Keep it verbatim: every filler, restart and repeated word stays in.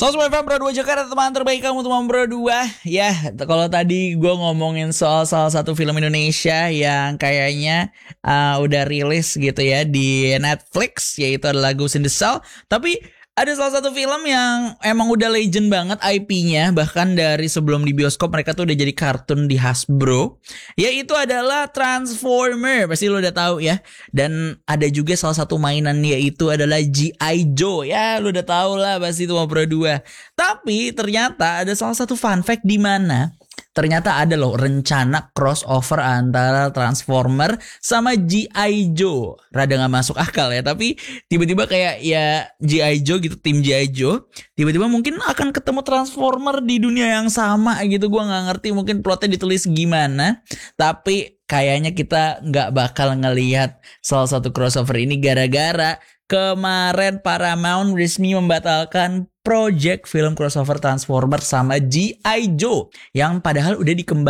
Sosmed F M Pro dua Jakarta, teman terbaik kamu, teman Pro dua. Ya, kalau tadi gue ngomongin soal salah satu film Indonesia yang kayaknya uh, udah rilis gitu ya di Netflix, yaitu adalah Ghost in the Shell. Tapi ada salah satu film yang emang udah legend banget I P-nya. Bahkan dari sebelum di bioskop mereka tuh udah jadi kartun di Hasbro. Yaitu adalah Transformer. Pasti lo udah tahu ya. Dan ada juga salah satu mainan yaitu adalah G I. Joe. Ya lo udah tahu lah pasti itu mau Pro dua. Tapi ternyata ada salah satu fun fact di mana ternyata ada loh rencana crossover antara Transformer sama G I. Joe. Rada gak masuk akal ya. Tapi tiba-tiba kayak ya G I. Joe gitu, tim G I. Joe tiba-tiba mungkin akan ketemu Transformer di dunia yang sama gitu. Gue gak ngerti mungkin plotnya ditulis gimana. Tapi kayaknya kita gak bakal ngelihat salah satu crossover ini gara-gara kemarin Paramount resmi membatalkan project film crossover Transformer sama G I. Joe yang padahal udah dikembangkan